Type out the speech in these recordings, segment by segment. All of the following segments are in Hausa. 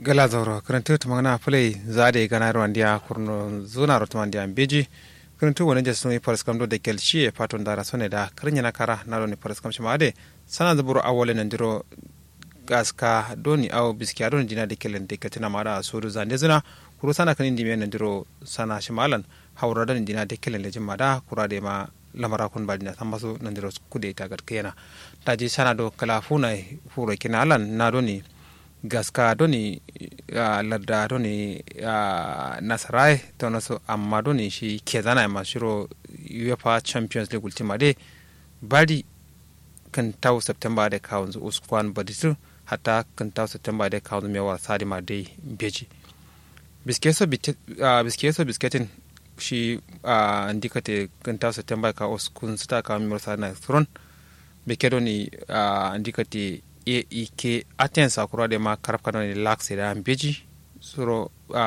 gala zauro karantu tumangana play zade gana rwandia kurno zona rotmandia beji karantu wani jasu ne faras kamdo da kelshi e paton dara sone da krinya na kara na roni faras kamshi maade sana zaburu awole nandiro gaska doni aw biski adoni dina de kelen de katina mara suru zande zina kuru sana kan indi men nandiro sana shimalan hawra dan dina de kelen lejin mada kurade ma lamara kun badina sambasu nandiro kude ta garkena taji sana do kala funa furo kina alan na doni gaska doni ladda doni nasarai tono so amma doni shi kezana ma shiro UEFA Champions League ultima de badi kan taw September de kaunzu uskwan baditu hatta kan taw September de kaunzu mewa sadi ma de beji bisketin shi indikate kan taw September ka uskun sta ka mewa sadi na thron bekedoni indikate EEK Athens akura de ma karapkano ni laxe da beji suro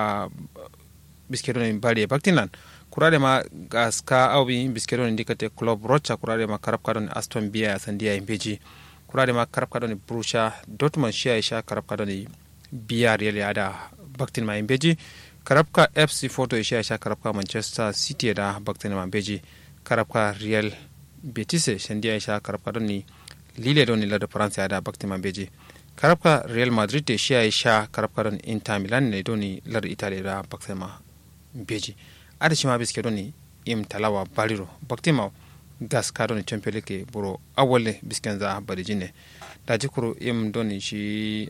biskedo ni bari baktinan kurade ma gaska awbi biskedo ni dikate club rocha kurade ma karapkano ni Aston Villa sandia beji kurade ma karapkano ni Borussia Dortmund sha karapkano ni Villarreal ada baktin ma beji karapka FC Porto sha karapka Manchester City da baktin ma beji karapka Real Betis sandia sha karapkano ni Lille don ila da France da bakti mambeji karabka Real Madrid de shi sha karabka don Inter Milan ne doni lar Italy da bakti ma beji ada shi ma biske doni im talawa bariro bakti ma gas ka don Champions League buro awole bisken za barijine da jikuru im doni shi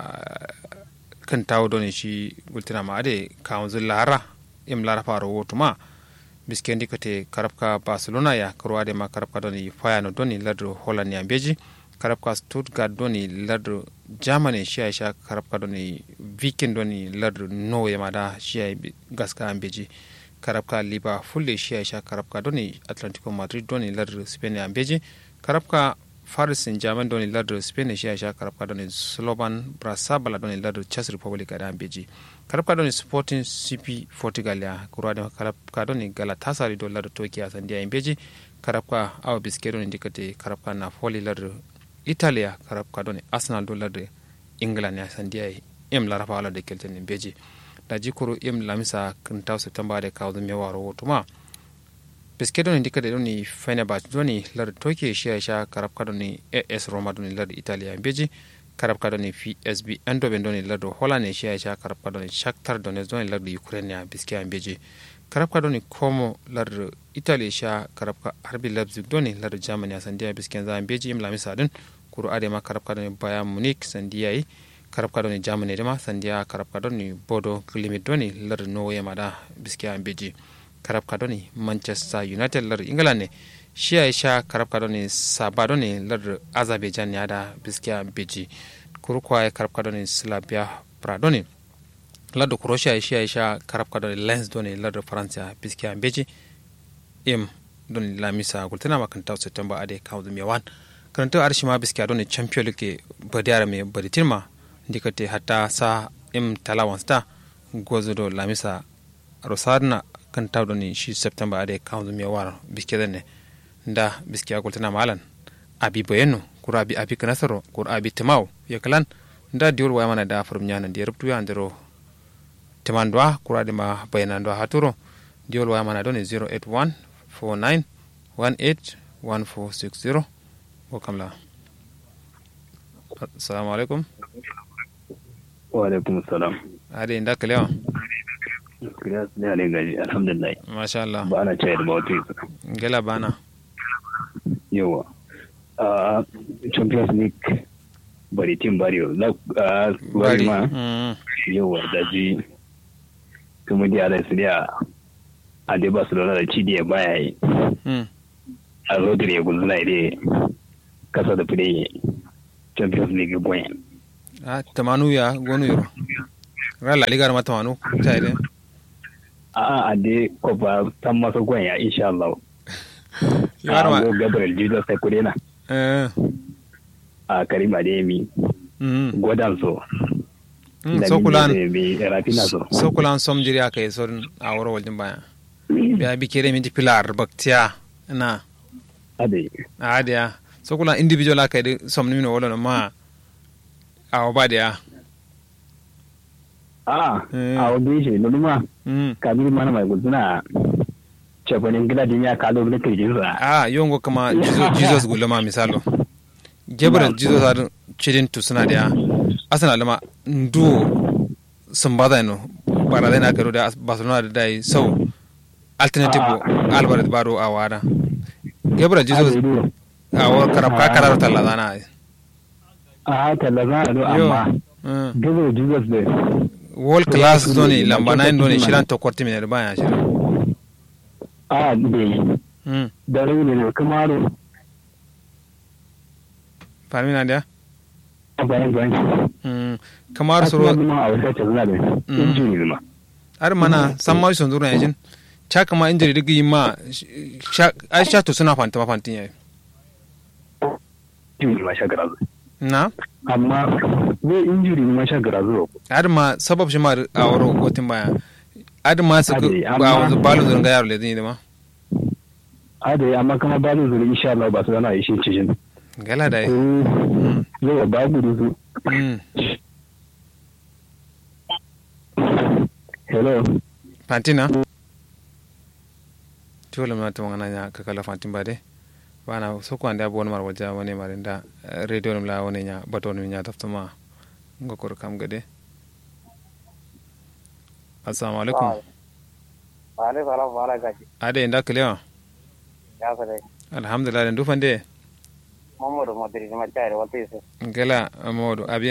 kan tawo doni shi gultina ma ade kaunzul lara im lara faro wotuma bisken dikate karabka Barcelona ya kurwade ma karabka doni fayano doni ladro Holland ya beji karabka Stuttgart doni ladro Germany sha karabka doni Viking doni ladro Norway ma da sha gaska beji karabka Liverpool sha karabka doni Atletico Madrid doni ladro Spain ya beji karabka Paris Saint-Germain doni ladro Spain sha karabka doni Slovan Bratislava doni ladro Czech Republic da beji karabka doni Sporting CP Portugal ya kurwade karabka doni Galatasaray do ladro Turkey ya sandia beji karabka aw biskero indikate karabka Napoli ladro Italia karabka doni Arsenal do ladro England ya sandia em la rafa ala de kelten beji da jikuru em lamisa kan taw September de kawdo mewaro wotuma biskero indikate doni Fenerbahce doni ladro Turkey sha karabka doni AS Roma doni ladro Italia beji karabka doni PSV Eindhoven doni ladro Holland sha karabka doni Shakhtar Donetsk doni ladro Ukraine ya biskiya beji karabka doni Como ladro Italy sha karabka RB Leipzig doni ladro Germany ya sandiya bisken za beji im lamisa din kuru ade ma karabka doni Bayern Munich sandiya yi karabka doni Germany dema sandiya karabka doni Bodo Glimt doni ladro Norway ma da biskiya beji karabka doni Manchester United ladro England ne sha karabka doni Saba doni ladro Azerbaijan ya da biskiya beji kuru kwa karabka doni Slavia Praha doni laddo Croatia sha karabka doni Lens doni laddo France biskiya beji im doni lamisa gultana makanta September ade kawdu mewan kanto arshima biskiya doni Champions League badiyara me baditirma ndikate hatta sa im talawan sta gozo do lamisa rosarna kanta doni shi September ade kawdu mewan biskiya ne nda biskiya gultana malan abi boyeno kura abi kanasaro kura abi timaw yakalan nda diol waya mana da farum nyana ndi rubtu ya ndero timandwa kura de ma bayanandwa haturo diol waya mana doni 081 49 18 1460 wakamla. Assalamu alaikum. Wa alaikum salam. Ade inda kalewa. Kiyas ne ale gaji alhamdulillah. Masha Allah. Bana chayar bawti. Gela bana. Yawa. Champions League bari tim bari bari ma. Yawa daji kuma di ala siya ade Barcelona da ci da baya yi. A Rodri ya gulzuna ide kasa da fide Champions League boyan. Tamanu ya gonu yoro. Rala ligar ma tamanu tayre. Ade kofa tan masa gonya insha Allah. Yarwa Gabriel Jesus sai kudena. Karim Adeyemi. Godan so. Sokulan som jiri aka yi son a wurin wajen baya. Biya bi kere minti pilar baktiya na. Ade ya. Sokulan individual aka yi som nimi na wala ma a wabadiya. a wanda shi da duma kabiri mana mai guduna cefanin gida din ya kalo da kirjin sa yongo kama jesus gulama misalo gebra jesus har cidin tu suna da asana lama ndu sambada no para dena garo da barcelona da dai so alternative alvarez baro awara gebra jesus awar karabka karar talladana talladana do amma gebra jesus de world class zone lamba 9 doni shiran to kwarti min da baya shiran de da rauni ne kamaro farmina da bayan kamar soro ar mana san mai son zuwa yajin cha kama injiri digi ma aisha to suna fanta fantin yayi injiri ma shagara na amma ne injiri ma shagara zo ar ma sabab shi ma a woro gotin baya ar ma su ba balu zun ga yaro le din ma ade amma kuma balu zun insha Allah ba su dana yi shi cikin gala dai zai ba gudu hello fantina tole ma to ngana nya ka kala fantin bade wana so ko ande abon mar waja woni marinda radio dum la woni nya baton nya taftuma ngokor kam gade assalamu alaikum wa alaikum salam wa rahmatullahi ade inda klewa ya fare alhamdulillah ndu fande Mamadou Madrid ma tare wata ngela Mamadou abi